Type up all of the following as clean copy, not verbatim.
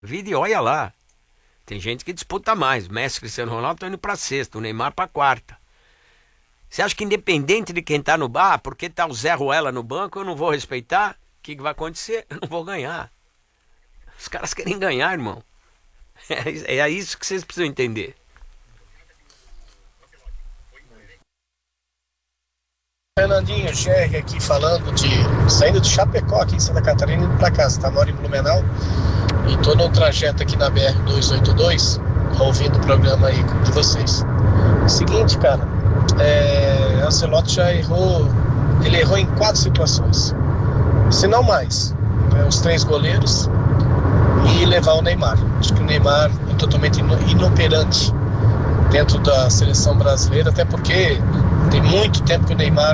Vide e olha lá. Tem gente que disputa mais. Messi e Cristiano Ronaldo estão indo para sexta, o Neymar para quarta. Você acha que independente de quem tá no bar, porque tá o Zé Ruela no banco, eu não vou respeitar? O que vai acontecer? Eu não vou ganhar. Os caras querem ganhar, irmão. É isso que vocês precisam entender. Fernandinho, Gerri aqui falando saindo de Chapecó, aqui em Santa Catarina, indo pra casa, tá? Moro em Blumenau e tô no trajeto aqui na BR-282, ouvindo o programa aí de vocês. Seguinte, cara, Ancelotti já errou, ele errou em 4 situações, se não mais, né? Os 3 goleiros e levar o Neymar. Acho que o Neymar é totalmente inoperante dentro da seleção brasileira, até porque tem muito tempo que o Neymar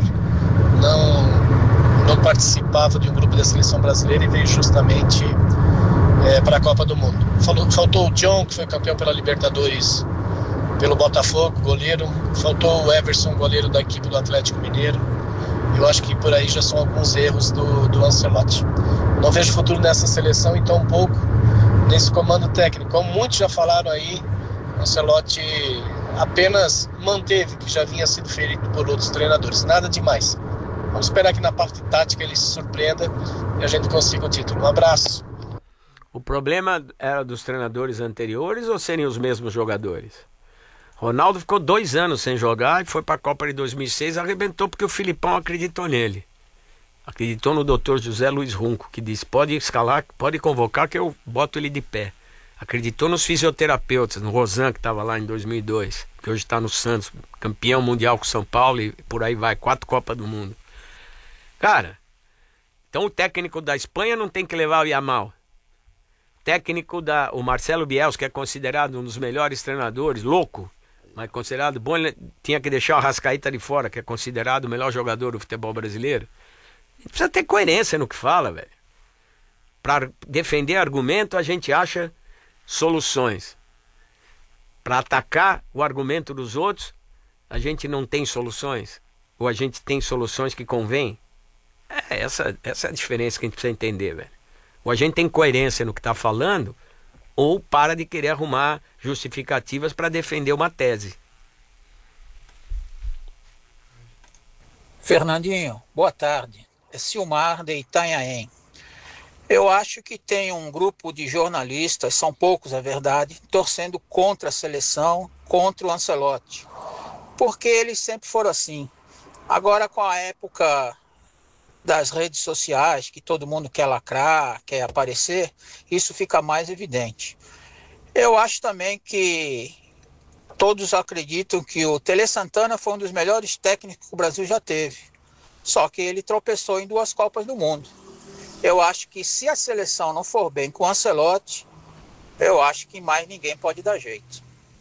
não participava de um grupo da seleção brasileira e veio justamente para a Copa do Mundo. Faltou o John, que foi campeão pela Libertadores pelo Botafogo, goleiro. Faltou o Everson, goleiro da equipe do Atlético Mineiro. Eu acho que por aí já são alguns erros do Ancelotti. Não vejo futuro nessa seleção e tão pouco nesse comando técnico. Como muitos já falaram aí, o Ancelotti apenas manteve o que já vinha sido feito por outros treinadores. Nada demais. Vamos esperar que na parte tática ele se surpreenda e a gente consiga o título. Um abraço. O problema era dos treinadores anteriores ou serem os mesmos jogadores? Ronaldo ficou 2 anos sem jogar e foi para a Copa de 2006, arrebentou porque o Filipão acreditou nele. Acreditou no Dr. José Luiz Runco, que disse: pode escalar, pode convocar que eu boto ele de pé. Acreditou nos fisioterapeutas, no Rosan, que estava lá em 2002, que hoje está no Santos, campeão mundial com São Paulo e por aí vai, 4 Copas do Mundo. Cara, então o técnico da Espanha não tem que levar o Yamal. O Marcelo Bielsa, que é considerado um dos melhores treinadores, louco, mas considerado bom, ele tinha que deixar o Arrascaeta de fora, que é considerado o melhor jogador do futebol brasileiro. A gente precisa ter coerência no que fala, velho. Para defender argumento, a gente acha soluções. Para atacar o argumento dos outros, a gente não tem soluções. Ou a gente tem soluções que convêm. Essa é a diferença que a gente precisa entender, velho. Ou a gente tem coerência no que está falando, ou para de querer arrumar justificativas para defender uma tese. Fernandinho, boa tarde. É Silmar de Itanhaém. Eu acho que tem um grupo de jornalistas, são poucos é verdade, torcendo contra a seleção, contra o Ancelotti. Porque eles sempre foram assim. Agora, com a época das redes sociais, que todo mundo quer lacrar, quer aparecer, isso fica mais evidente. Eu acho também que todos acreditam que o Tele Santana foi um dos melhores técnicos que o Brasil já teve. Só que ele tropeçou em 2 Copas do Mundo. Eu acho que se a seleção não for bem com o Ancelotti, eu acho que mais ninguém pode dar jeito.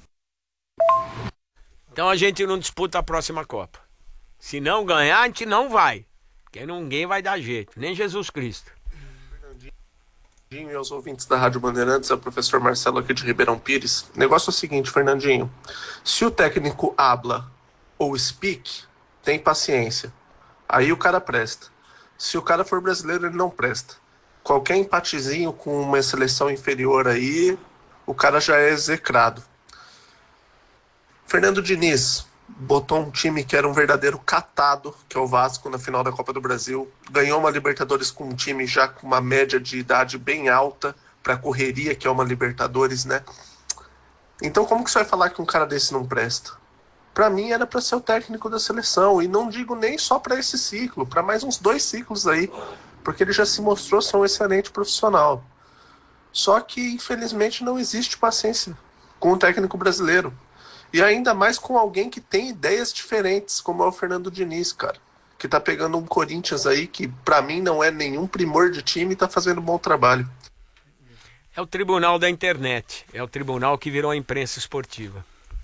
Então a gente não disputa a próxima Copa. Se não ganhar, a gente não vai. Porque ninguém vai dar jeito, nem Jesus Cristo. Fernandinho e aos ouvintes da Rádio Bandeirantes, é o professor Marcelo aqui de Ribeirão Pires. O negócio é o seguinte, Fernandinho. Se o técnico habla ou speak, tem paciência. Aí o cara presta. Se o cara for brasileiro, ele não presta. Qualquer empatezinho com uma seleção inferior aí, o cara já é execrado. Fernando Diniz botou um time que era um verdadeiro catado, que é o Vasco, na final da Copa do Brasil. Ganhou uma Libertadores com um time já com uma média de idade bem alta para correria, que é uma Libertadores, né? Então como que você vai falar que um cara desse não presta? Para mim era para ser o técnico da seleção, e não digo nem só para esse ciclo, para mais uns 2 ciclos aí, porque ele já se mostrou ser um excelente profissional. Só que infelizmente não existe paciência com o técnico brasileiro. E ainda mais com alguém que tem ideias diferentes, como é o Fernando Diniz, cara. Que tá pegando um Corinthians aí que pra mim não é nenhum primor de time e tá fazendo um bom trabalho. É o tribunal da internet. É o tribunal que virou a imprensa esportiva.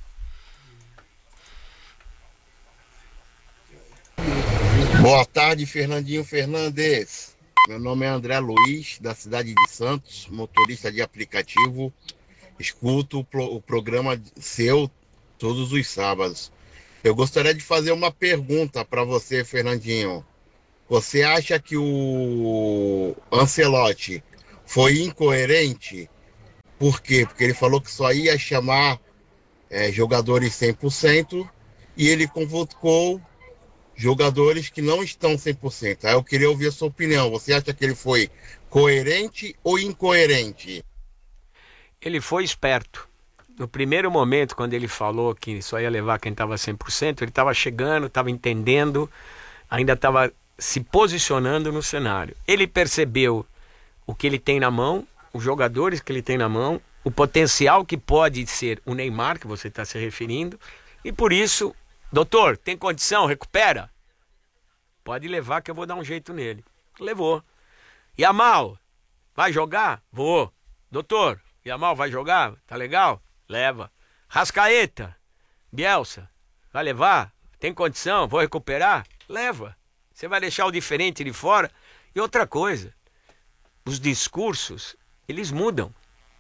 Boa tarde, Fernandinho Fernandes. Meu nome é André Luiz, da cidade de Santos, motorista de aplicativo. Escuto o programa seu todos os sábados. Eu gostaria de fazer uma pergunta para você, Fernandinho. Você acha que o Ancelotti foi incoerente Por quê? Porque ele falou que só ia chamar jogadores 100% e ele convocou jogadores que não estão 100%. Aí eu queria ouvir a sua opinião. Você acha que ele foi coerente ou incoerente? Ele foi esperto. No primeiro momento, quando ele falou que só ia levar quem estava 100%, ele estava chegando, estava entendendo, ainda estava se posicionando no cenário. Ele percebeu o que ele tem na mão, os jogadores que ele tem na mão, o potencial que pode ser o Neymar, que você está se referindo, e por isso, doutor, tem condição, recupera? Pode levar que eu vou dar um jeito nele. Levou. Yamal, vai jogar? Vou. Doutor, Yamal vai jogar? Tá legal? Leva. Rascaeta, Bielsa, vai levar? Tem condição? Vou recuperar? Leva. Você vai deixar o diferente de fora? E outra coisa, os discursos, eles mudam.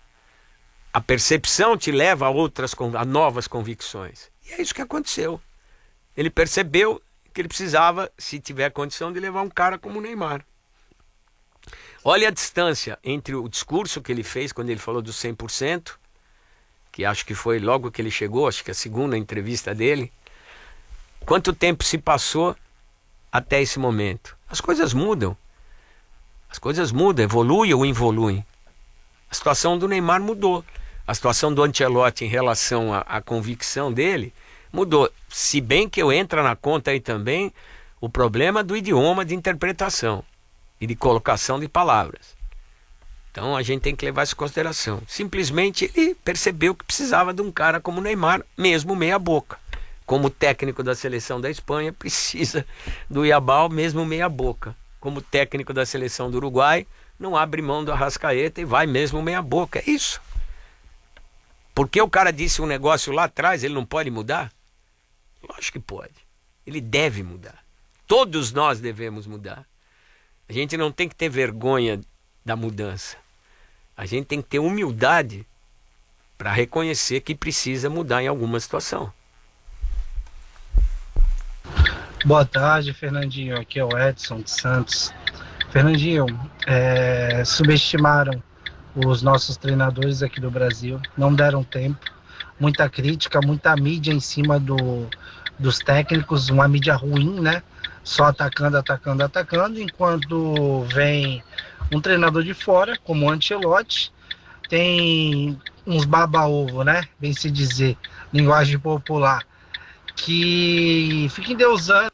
A percepção te leva a novas convicções. E é isso que aconteceu. Ele percebeu que ele precisava, se tiver condição, de levar um cara como o Neymar. Olha a distância entre o discurso que ele fez quando ele falou dos 100%, que acho que foi logo que ele chegou, acho que a segunda entrevista dele. Quanto tempo se passou até esse momento? As coisas mudam. As coisas mudam, evoluem ou involuem. A situação do Neymar mudou. A situação do Ancelotti em relação à convicção dele mudou. Se bem que eu entro na conta aí também o problema do idioma de interpretação e de colocação de palavras. Então a gente tem que levar isso em consideração. Simplesmente ele percebeu que precisava de um cara como o Neymar, mesmo meia boca. Como técnico da seleção da Espanha, precisa do Yamal, mesmo meia boca. Como técnico da seleção do Uruguai, não abre mão do Arrascaeta e vai mesmo meia boca. É isso. Porque o cara disse um negócio lá atrás, ele não pode mudar? Lógico que pode. Ele deve mudar. Todos nós devemos mudar. A gente não tem que ter vergonha da mudança. A gente tem que ter humildade para reconhecer que precisa mudar em alguma situação. Boa tarde, Fernandinho. Aqui é o Edson de Santos. Fernandinho, subestimaram os nossos treinadores aqui do Brasil, não deram tempo, muita crítica, muita mídia em cima dos técnicos, uma mídia ruim, né? Só atacando, enquanto vem um treinador de fora, como o Ancelotti, tem uns baba-ovo, né? Bem se dizer, linguagem popular, que fica endeusando.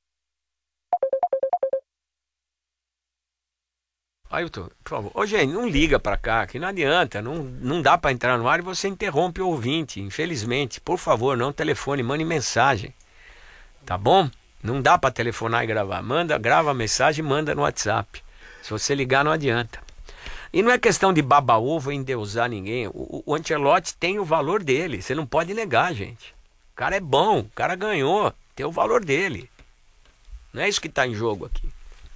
Ailton, por favor. Ô, gente, não liga pra cá, que não adianta, não dá pra entrar no ar e você interrompe o ouvinte, infelizmente. Por favor, não telefone, mande mensagem, tá bom? Não dá pra telefonar e gravar. Grava a mensagem e manda no WhatsApp. Se você ligar, não adianta. E não é questão de baba-ovo e endeusar ninguém. O Ancelotti tem o valor dele, você não pode negar, gente. O cara é bom, o cara ganhou, tem o valor dele. Não é isso que está em jogo aqui.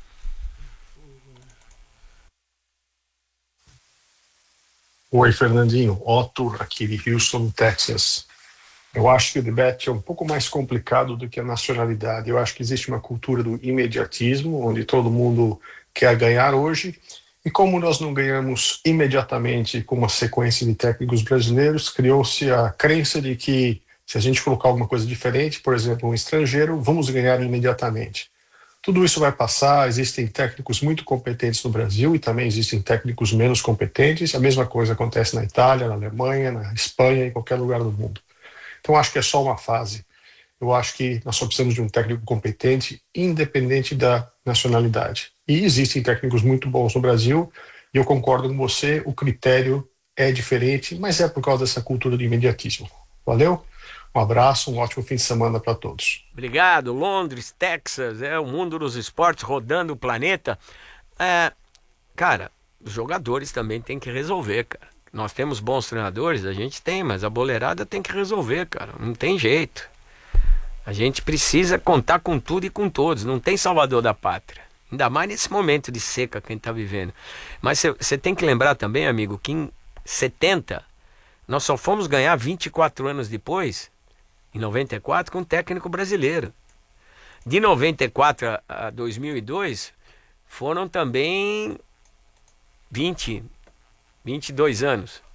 Oi, Fernandinho. Otto, aqui de Houston, Texas. Eu acho que o debate é um pouco mais complicado do que a nacionalidade. Eu acho que existe uma cultura do imediatismo, onde todo mundo quer ganhar hoje. E como nós não ganhamos imediatamente com uma sequência de técnicos brasileiros, criou-se a crença de que se a gente colocar alguma coisa diferente, por exemplo, um estrangeiro, vamos ganhar imediatamente. Tudo isso vai passar, existem técnicos muito competentes no Brasil e também existem técnicos menos competentes. A mesma coisa acontece na Itália, na Alemanha, na Espanha, em qualquer lugar do mundo. Então acho que é só uma fase. Eu acho que nós só precisamos de um técnico competente, independente da nacionalidade. E existem técnicos muito bons no Brasil, e eu concordo com você, o critério é diferente, mas é por causa dessa cultura do imediatismo. Valeu? Um abraço, um ótimo fim de semana para todos. Obrigado. Londres, Texas, o mundo dos esportes rodando o planeta. Cara, os jogadores também têm que resolver, cara. Nós temos bons treinadores, a gente tem, mas a boleirada tem que resolver, cara. Não tem jeito. A gente precisa contar com tudo e com todos. Não tem salvador da pátria. Ainda mais nesse momento de seca que a gente está vivendo. Mas você tem que lembrar também, amigo, que em 70, nós só fomos ganhar 24 anos depois, em 94, com um técnico brasileiro. De 94 a 2002, foram também 22 anos.